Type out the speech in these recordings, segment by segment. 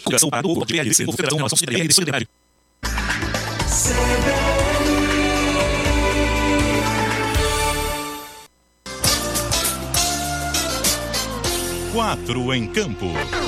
Federação para o PLC, novo Federação Relação Cidadania e Solidário. Quatro em campo.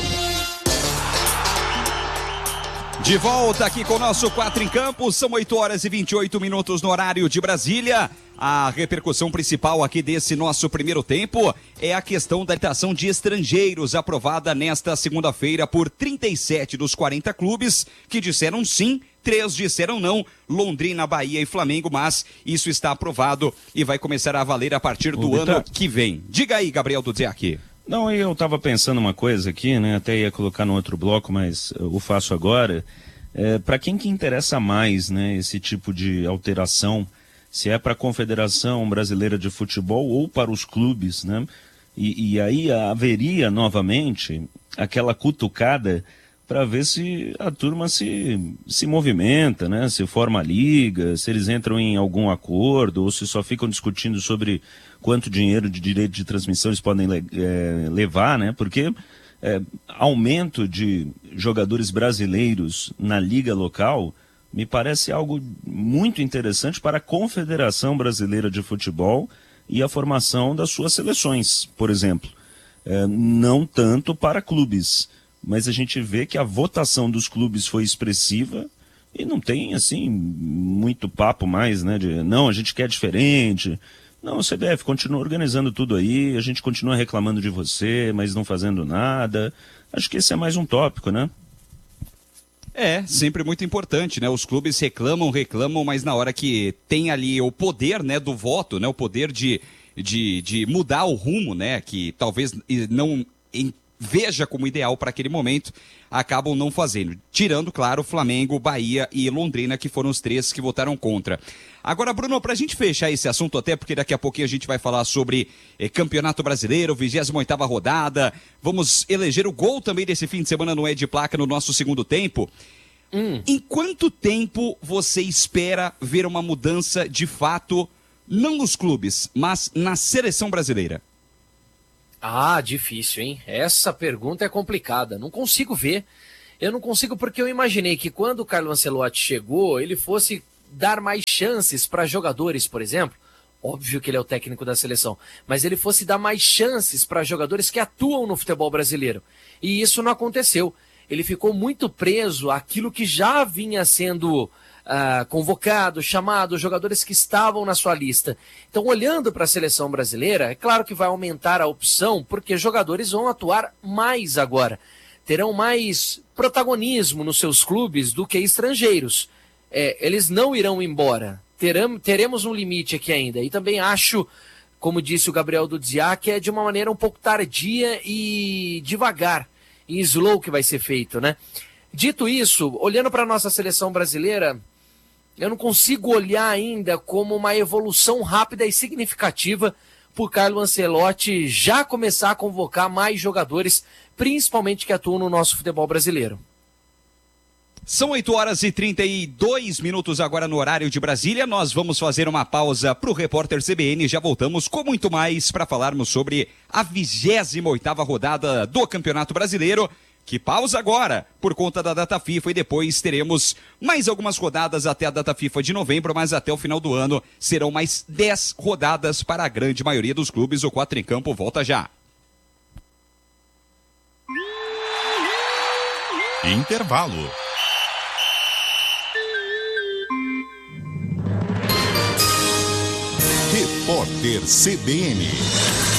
De volta aqui com o nosso 4 em Campo, são 8h28 no horário de Brasília. A repercussão principal aqui desse nosso primeiro tempo é a questão da limitação de estrangeiros, aprovada nesta segunda-feira por 37 dos 40 clubes, que disseram sim, 3 disseram não, Londrina, Bahia e Flamengo, mas isso está aprovado e vai começar a valer a partir do ano que vem. Diga aí, Gabriel Dudziak. Não, eu estava pensando uma coisa aqui, né? Até ia colocar no outro bloco, mas eu faço agora. Para quem que interessa mais, né? Esse tipo de alteração, se é para a Confederação Brasileira de Futebol ou para os clubes, né? E aí haveria novamente aquela cutucada para ver se a turma se movimenta, né? Se forma liga, se eles entram em algum acordo ou se só ficam discutindo sobre quanto dinheiro de direito de transmissão eles podem levar, né? Porque aumento de jogadores brasileiros na liga local me parece algo muito interessante para a Confederação Brasileira de Futebol e a formação das suas seleções, por exemplo. Não tanto para clubes, mas a gente vê que a votação dos clubes foi expressiva e não tem, assim, muito papo mais, né? Não, a gente quer diferente. Não, o CBF continua organizando tudo aí, a gente continua reclamando de você, mas não fazendo nada. Acho que esse é mais um tópico, né? Sempre muito importante, né? Os clubes reclamam, mas na hora que tem ali o poder, né, do voto, né? O poder de mudar o rumo, né? Que talvez não veja como ideal para aquele momento, acabam não fazendo. Tirando, claro, Flamengo, Bahia e Londrina, que foram os 3 que votaram contra. Agora, Bruno, para a gente fechar esse assunto, até porque daqui a pouquinho a gente vai falar sobre Campeonato Brasileiro, 28ª rodada, vamos eleger o gol também desse fim de semana no É de Placa no nosso segundo tempo. Em quanto tempo você espera ver uma mudança de fato, não nos clubes, mas na seleção brasileira? Difícil, hein? Essa pergunta é complicada. Não consigo ver. Eu não consigo porque eu imaginei que quando o Carlo Ancelotti chegou, ele fosse dar mais chances para jogadores, por exemplo. Óbvio que ele é o técnico da seleção, mas ele fosse dar mais chances para jogadores que atuam no futebol brasileiro. E isso não aconteceu. Ele ficou muito preso àquilo que já vinha sendo convocado, chamado, jogadores que estavam na sua lista. Então, olhando para a seleção brasileira, é claro que vai aumentar a opção, porque jogadores vão atuar mais agora. Terão mais protagonismo nos seus clubes do que estrangeiros. Eles não irão embora. Teremos um limite aqui ainda. E também acho, como disse o Gabriel Dudziak, que é de uma maneira um pouco tardia e devagar, em slow que vai ser feito, né? Dito isso, olhando para a nossa seleção brasileira, eu não consigo olhar ainda como uma evolução rápida e significativa por Carlo Ancelotti já começar a convocar mais jogadores, principalmente que atuam no nosso futebol brasileiro. São 8h32 agora no horário de Brasília. Nós vamos fazer uma pausa para o Repórter CBN. Já voltamos com muito mais para falarmos sobre a 28ª rodada do Campeonato Brasileiro. Que pausa agora por conta da data FIFA e depois teremos mais algumas rodadas até a data FIFA de novembro, mas até o final do ano serão mais 10 rodadas para a grande maioria dos clubes. O 4 em Campo volta já. Intervalo. Repórter CBN.